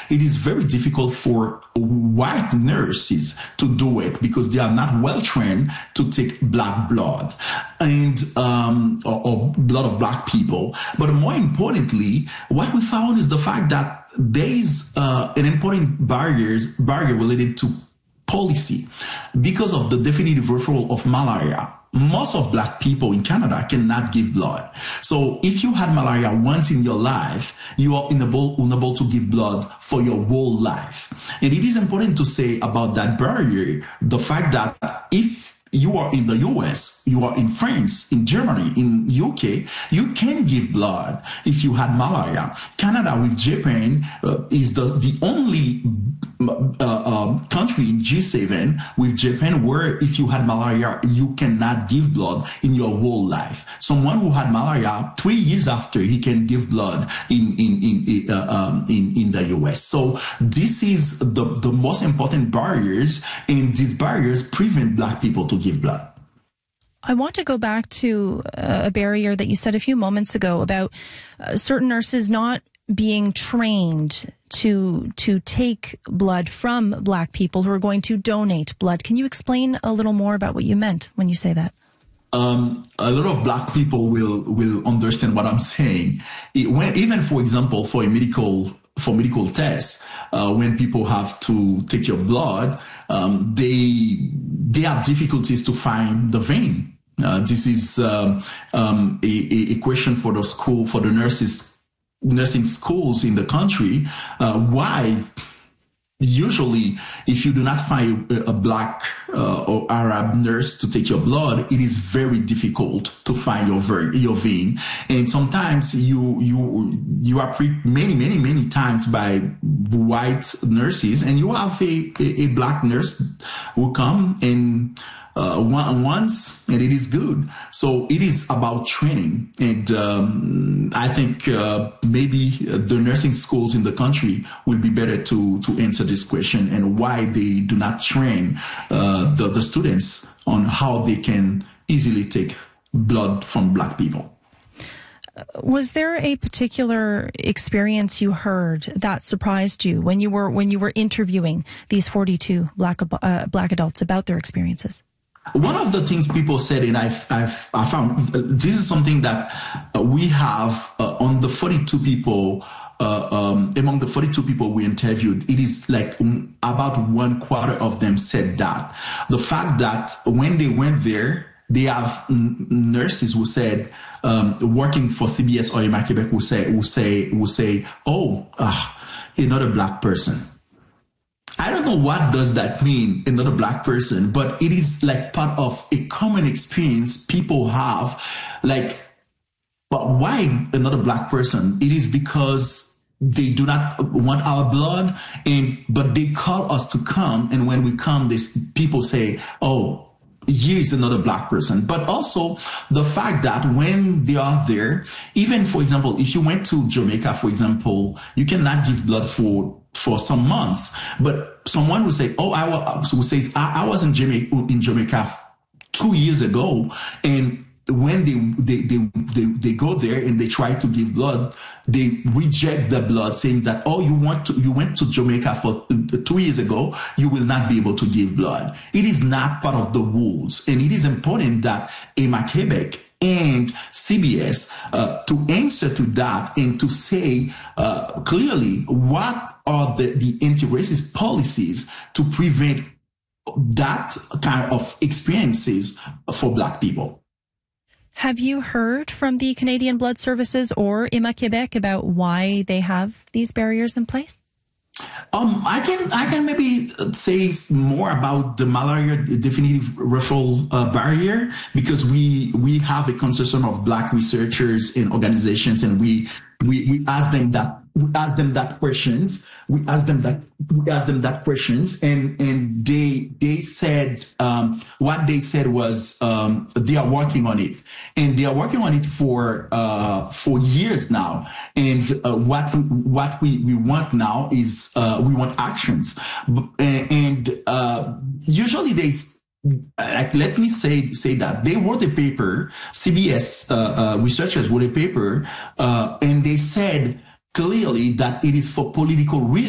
it is very difficult for white nurses to do it because they are not well trained to take black blood and or blood of black people. But more importantly, what we found is the fact that there is an important barrier related to policy because of the definitive referral of malaria. Most of black people in Canada cannot give blood. So if you had malaria once in your life, you are unable to give blood for your whole life. And it is important to say about that barrier, the fact that if you are in the US, you are in France, in Germany, in UK, you can give blood if you had malaria. Canada with Japan is the only country in G7 with Japan where if you had malaria, you cannot give blood in your whole life. Someone who had malaria 3 years after, he can give blood in the US. So this is the most important barriers, and these barriers prevent black people to give blood. I want to go back to a barrier that you said a few moments ago about certain nurses not being trained to take blood from black people who are going to donate blood. Can you explain a little more about what you meant when you say that? A lot of black people will understand what I'm saying. Even, for example, for medical tests, when people have to take your blood, they have difficulties to find the vein. This is a question for the nursing schools in the country. Why? Usually, if you do not find a black or Arab nurse to take your blood, it is very difficult to find your vein. And sometimes you are pricked many times by white nurses, and you have a black nurse who come and once, and it is good. So it is about training. And I think maybe the nursing schools in the country will be better to answer this question and why they do not train the students on how they can easily take blood from black people. Was there a particular experience you heard that surprised you when you were interviewing these 42 black adults about their experiences? One of the things people said, and I found this is something that we have on the 42 people, among the 42 people we interviewed, it is like about 1/4 of them said that. The fact that when they went there, they have nurses who said, working for CBS or Emma Quebec will say, another black person. I don't know what does that mean, another black person, but it is like part of a common experience people have. Like, but why another black person? It is because they do not want our blood, but they call us to come, and when we come, people say, "Oh, here is another black person." But also the fact that when they are there, even for example, if you went to Jamaica, for example, you cannot give blood for some months, but someone will say, I was in Jamaica 2 years ago, and when they go there and they try to give blood, they reject the blood, saying that, you went to Jamaica for 2 years ago, you will not be able to give blood. It is not part of the rules, and it is important that Emma Quebec and CBS to answer to that and to say clearly what are the anti-racist policies to prevent that kind of experiences for black people. Have you heard from the Canadian Blood Services or Emma Quebec about why they have these barriers in place? I can maybe say more about the malaria definitive referral barrier, because we have a consortium of black researchers and organizations, and we ask them that questions. We ask them that questions, and they said what they said was they are working on it, and they are working on it for years now. And what we want now is we want actions, and usually they. Let me say that they wrote a paper. CBS researchers wrote a paper, and they said clearly that it is for political reasons.